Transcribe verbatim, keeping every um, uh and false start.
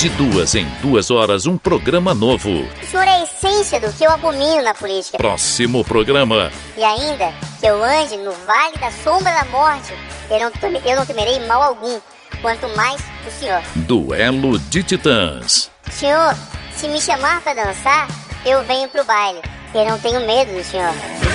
De duas em duas horas, um programa novo. O senhor é a essência do que eu abomino na política. Próximo programa. E ainda que eu ande no vale da sombra da morte, eu não, teme, eu não temerei mal algum, quanto mais o senhor. Duelo de Titãs. Senhor, se me chamar pra dançar, eu venho pro baile. Eu não tenho medo do senhor.